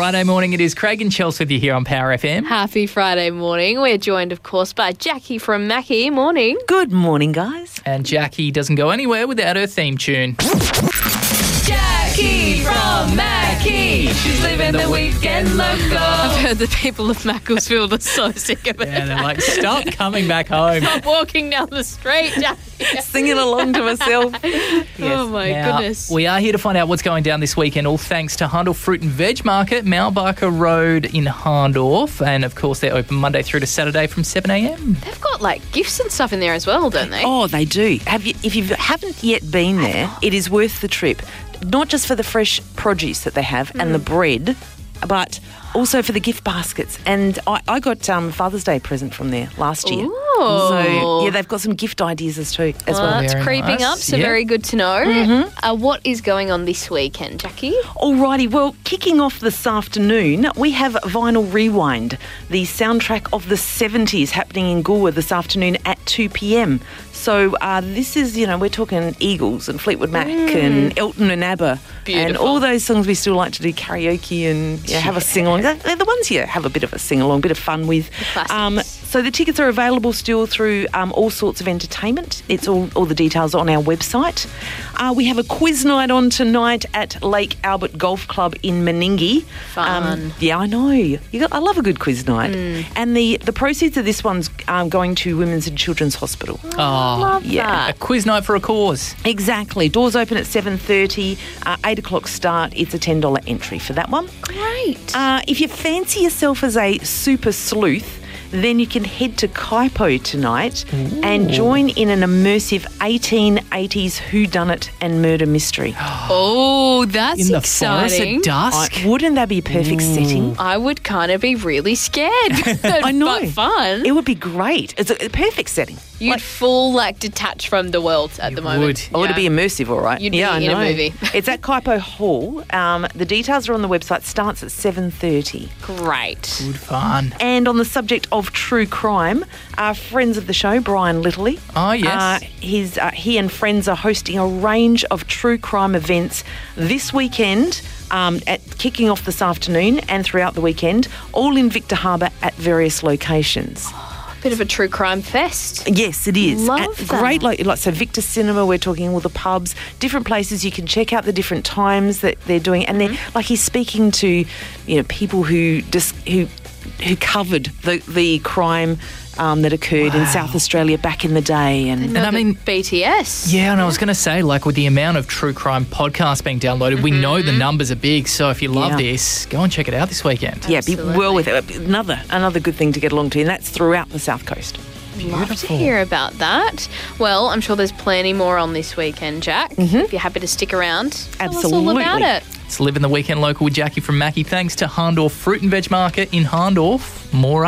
Friday morning. It is Craig and Chelsea with you here on Power FM. Happy Friday morning. We're joined, of course, by Jackie from Mackie. Morning. Good morning, guys. And Jackie doesn't go anywhere without her theme tune. Jackie from Mackie. She's living the weekend loco. I've heard the people of Macclesfield are so sick of it. Yeah, they're like, stop coming back home. Stop walking down the street, Jackie. Singing along to myself. Oh, my goodness. We are here to find out what's going down this weekend, all thanks to Hahndorf Fruit and Veg Market, Malbarker Road in Hahndorf. And, of course, they're open Monday through to Saturday from 7 a.m. They've got, gifts and stuff in there as well, don't they? Oh, they do. If you haven't yet been there, it is worth the trip. Not just for the fresh produce that they have and the bread, but also for the gift baskets. And I got Father's Day present from there last year. Ooh. So, yeah, they've got some gift ideas as well. That's Very creeping nice. up, so Yeah. very good to know. What is going on this weekend, Jackie? Alrighty, well, kicking off this afternoon, we have Vinyl Rewind, the soundtrack of the 70s, happening in Goolwa this afternoon at 2 p.m. So this is, we're talking Eagles and Fleetwood Mac and Elton and ABBA. Beautiful. And all those songs we still like to do karaoke and have a sing-along. They're the ones you have a bit of a sing-along, bit of fun with. Classics. So the tickets are available still through all sorts of entertainment. It's all the details on our website. We have a quiz night on tonight at Lake Albert Golf Club in Meningie. Fun. Yeah, I know. I love a good quiz night. And the proceeds of this one's going to Women's and Children's Hospital. Oh, Love a that. quiz night for a cause. Exactly. Doors open at 7:30, 8 o'clock start. It's a $10 entry for that one. Great. If you fancy yourself as a super sleuth, then you can head to Kaipo tonight and join in an immersive 1880s whodunit and murder mystery. Oh, that's In the forest exciting. at dusk. Wouldn't that be a perfect setting? I would kind of be really scared. I know. But fun. It would be great. It's a perfect setting. You'd detach from the world at the moment. would. Oh, it'd be immersive, all right. You'd be I in a know. movie. It's at Kaipo Hall. The details are on the website. Starts at 7:30. Great. Good fun. And on the subject of true crime, our friends of the show, Brian Littley. Oh, yes. He and friends are hosting a range of true crime events this weekend, kicking off this afternoon and throughout the weekend, all in Victor Harbour at various locations. Bit of a true crime fest. Yes, it is. Love that. Great, so Victor Cinema, we're talking all the pubs, different places you can check out the different times that they're doing. And then, he's speaking to, people who covered the crime that occurred in South Australia back in the day. And I mean, BTS. yeah, and I was going to say, with the amount of true crime podcasts being downloaded, we know the numbers are big. So if you love this, go and check it out this weekend. yeah, be well with it. Another good thing to get along to, and that's throughout the South Coast. Love to hear about that. Well, I'm sure there's plenty more on this weekend, Jack. If you're happy to stick around, tell us all about Absolutely. it. It's Living the Weekend Local with Jackie from Mackie. Thanks to Hahndorf Fruit and Veg Market in Hahndorf. More